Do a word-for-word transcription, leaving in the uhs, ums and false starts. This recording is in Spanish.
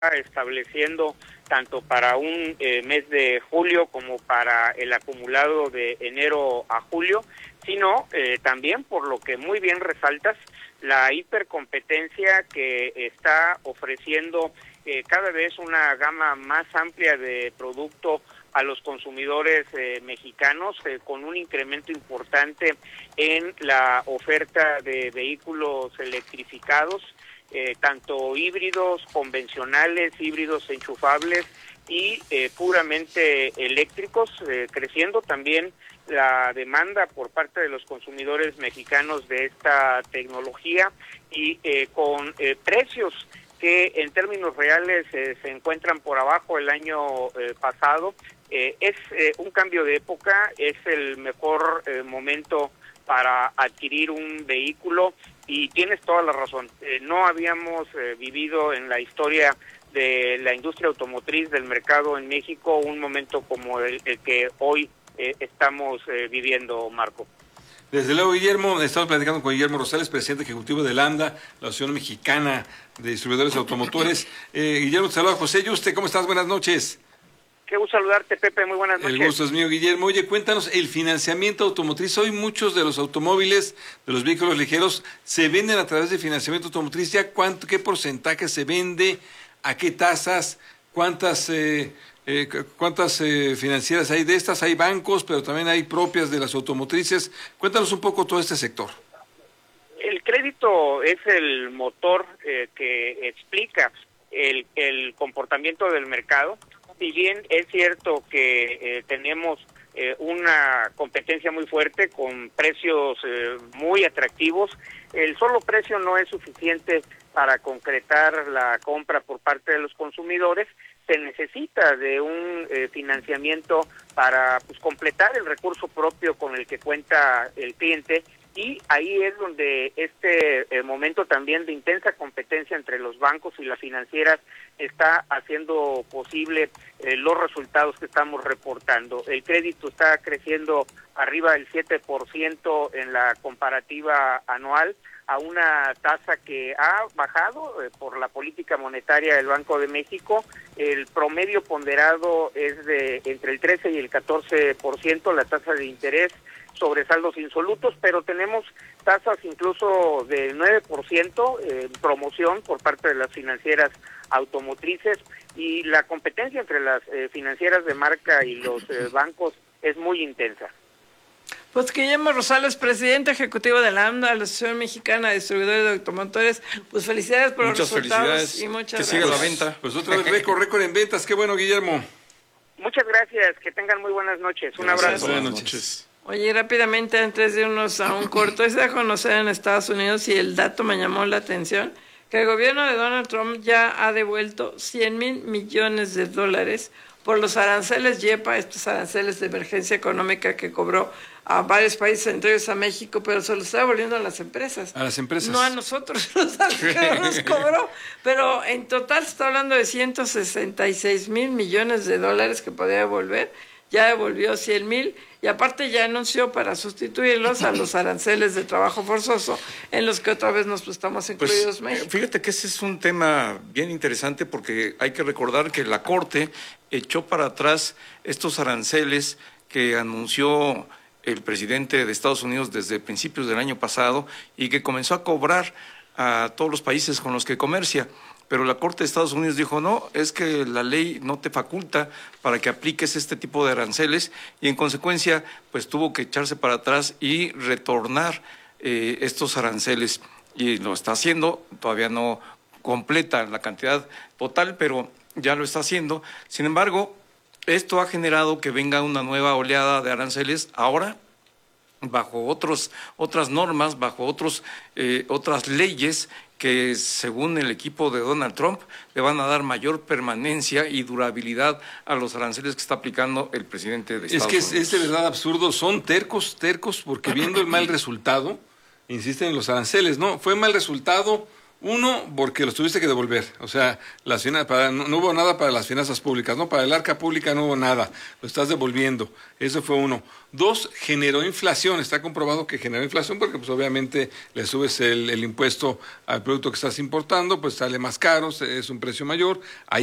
estableciendo tanto para un eh, mes de julio como para el acumulado de enero a julio, sino eh, también, por lo que muy bien resaltas, la hipercompetencia que está ofreciendo eh, cada vez una gama más amplia de producto a los consumidores eh, mexicanos, eh, con un incremento importante en la oferta de vehículos electrificados, eh, tanto híbridos convencionales, híbridos enchufables y eh, puramente eléctricos, eh, creciendo también la demanda por parte de los consumidores mexicanos de esta tecnología y eh, con eh, precios que en términos reales eh, se encuentran por abajo el año eh, pasado. Eh, es eh, un cambio de época, es el mejor eh, momento para adquirir un vehículo y tienes toda la razón. Eh, no habíamos eh, vivido en la historia de la industria automotriz del mercado en México un momento como el, el que hoy eh, estamos eh, viviendo, Marco. Desde luego, Guillermo, estamos platicando con Guillermo Rosales, presidente ejecutivo de Lambda, la Asociación Mexicana de Distribuidores Automotores. Eh, Guillermo, te saluda José Yuste, ¿cómo estás? Buenas noches. Qué gusto saludarte, Pepe, muy buenas noches. El gusto es mío, Guillermo. Oye, cuéntanos, el financiamiento automotriz. Hoy muchos de los automóviles, de los vehículos ligeros, se venden a través de financiamiento automotriz. ¿Ya cuánto, qué porcentaje se vende? ¿A qué tasas? ¿Cuántas eh, eh, cuántas eh, financieras hay de estas? Hay bancos, pero también hay propias de las automotrices. Cuéntanos un poco todo este sector. El crédito es el motor eh, que explica el, el comportamiento del mercado. Si bien es cierto que eh, tenemos eh, una competencia muy fuerte con precios eh, muy atractivos, el solo precio no es suficiente para concretar la compra por parte de los consumidores. Se necesita de un eh, financiamiento para pues, completar el recurso propio con el que cuenta el cliente. Y ahí es donde este eh, momento también de intensa competencia entre los bancos y las financieras está haciendo posible eh, los resultados que estamos reportando. El crédito está creciendo arriba del siete por ciento en la comparativa anual, a una tasa que ha bajado eh, por la política monetaria del Banco de México. El promedio ponderado es de entre el trece y el catorce por ciento, la tasa de interés sobre saldos insolutos, pero tenemos tasas incluso del nueve por ciento en promoción por parte de las financieras automotrices, y la competencia entre las eh, financieras de marca y los eh, bancos es muy intensa. Pues Guillermo Rosales, presidente ejecutivo de Lambda, la Asociación Mexicana de Distribuidores de Automotores, pues felicidades por muchas los resultados. Felicidades. Y muchas que siga la venta. Pues otra vez récord, récord en ventas, qué bueno, Guillermo. Muchas gracias, que tengan muy buenas noches, un Gracias. abrazo. Buenas noches. Oye, rápidamente, antes de irnos a un corto, es de conocer en Estados Unidos, y el dato me llamó la atención, que el gobierno de Donald Trump ya ha devuelto cien mil millones de dólares por los aranceles YEPA, estos aranceles de emergencia económica que cobró a varios países, entre ellos a México, pero se los está devolviendo a las empresas. A las empresas. No a nosotros, que no nos cobró. Pero en total se está hablando de ciento sesenta y seis mil millones de dólares que podría devolver. Ya devolvió cien mil y aparte ya anunció para sustituirlos a los aranceles de trabajo forzoso, en los que otra vez nos estamos incluidos pues, México. Fíjate que ese es un tema bien interesante, porque hay que recordar que la Corte echó para atrás estos aranceles que anunció el presidente de Estados Unidos desde principios del año pasado y que comenzó a cobrar a todos los países con los que comercia. Pero la Corte de Estados Unidos dijo, no, es que la ley no te faculta para que apliques este tipo de aranceles, y en consecuencia pues tuvo que echarse para atrás y retornar eh, estos aranceles, y lo está haciendo. Todavía no completa la cantidad total, pero ya lo está haciendo. Sin embargo, esto ha generado que venga una nueva oleada de aranceles ahora bajo otros, otras normas, bajo otros, eh, otras leyes que según el equipo de Donald Trump le van a dar mayor permanencia y durabilidad a los aranceles que está aplicando el presidente de Estados Unidos. Es que Unidos. es, es de verdad absurdo, son tercos, tercos, porque viendo el mal resultado, insisten en los aranceles, ¿no? Fue mal resultado Uno, porque los tuviste que devolver. O sea, las finan- para, no, no hubo nada para las finanzas públicas, ¿no? Para el arca pública no hubo nada. Lo estás devolviendo. Eso fue uno. Dos, generó inflación. Está comprobado que generó inflación porque, pues, obviamente, le subes el, el impuesto al producto que estás importando, pues sale más caro, es un precio mayor. Ahí